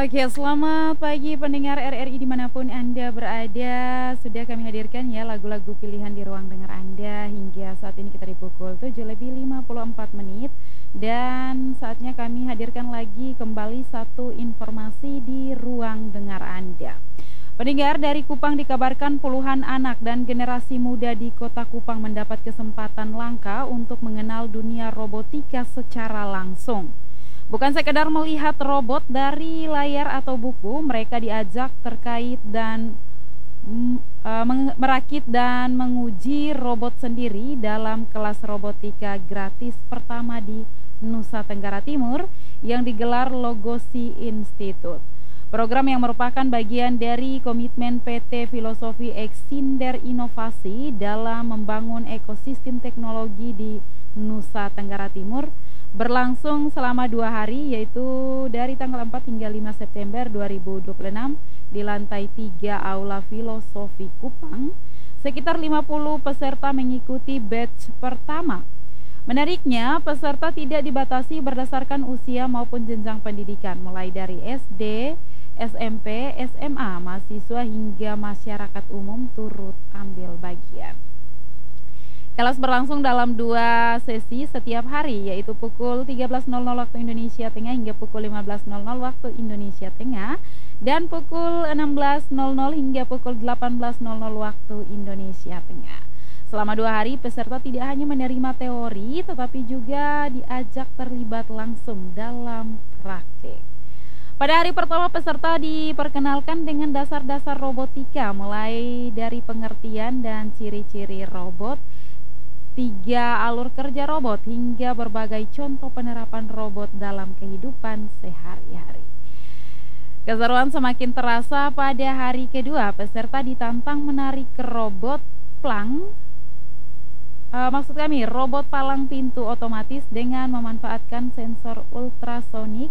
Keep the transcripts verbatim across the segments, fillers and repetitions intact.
Oke, selamat pagi pendengar R R I dimanapun Anda berada. Sudah kami hadirkan ya lagu-lagu pilihan di ruang dengar Anda hingga saat ini kita di pukul tujuh lebih lima puluh empat menit. Dan saatnya kami hadirkan lagi kembali satu informasi di ruang dengar Anda. Pendengar, dari Kupang dikabarkan puluhan anak dan generasi muda di kota Kupang mendapat kesempatan langka untuk mengenal dunia robotika secara langsung. Bukan sekedar melihat robot dari layar atau buku, mereka diajak terkait dan mm, eh, merakit dan menguji robot sendiri dalam kelas robotika gratis pertama di Nusa Tenggara Timur yang digelar Logosi Institute. Program yang merupakan bagian dari komitmen P T Filosofi Exsinder Inovasi dalam membangun ekosistem teknologi di Nusa Tenggara Timur berlangsung selama dua hari, yaitu dari tanggal empat hingga lima September dua ribu dua puluh enam di lantai tiga Aula Filosofi Kupang. Sekitar lima puluh peserta mengikuti batch pertama. Menariknya, peserta tidak dibatasi berdasarkan usia maupun jenjang pendidikan, mulai dari S D, S M P, S M A, mahasiswa hingga masyarakat umum turut ambil bagian. Kelas berlangsung dalam dua sesi setiap hari, yaitu pukul tiga belas nol nol waktu Indonesia Tengah hingga pukul lima belas nol nol waktu Indonesia Tengah dan pukul enam belas nol nol hingga pukul delapan belas nol nol waktu Indonesia Tengah. Selama dua hari, peserta tidak hanya menerima teori, tetapi juga diajak terlibat langsung dalam praktik. Pada hari pertama, peserta diperkenalkan dengan dasar-dasar robotika, mulai dari pengertian dan ciri-ciri robot, tiga alur kerja robot, hingga berbagai contoh penerapan robot dalam kehidupan sehari-hari. Keseruan semakin terasa pada hari kedua. Peserta ditantang menarik robot plang, uh, maksud kami robot palang pintu otomatis dengan memanfaatkan sensor ultrasonik,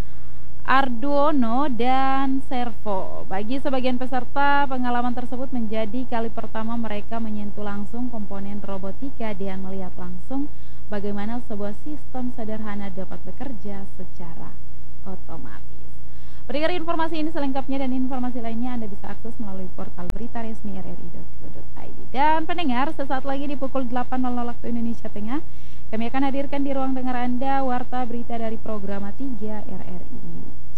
Arduino, dan servo. Bagi sebagian peserta, pengalaman tersebut menjadi kali pertama mereka menyentuh langsung komponen robotika dan melihat langsung bagaimana sebuah sistem sederhana dapat bekerja secara otomatis. Pendengar, informasi ini selengkapnya dan informasi lainnya Anda bisa akses melalui portal berita resmi r r i dot co dot i d. Dan pendengar, sesaat lagi di pukul delapan nol nol waktu Indonesia Tengah, kami akan hadirkan di ruang dengar Anda warta berita dari Programa tiga R R I.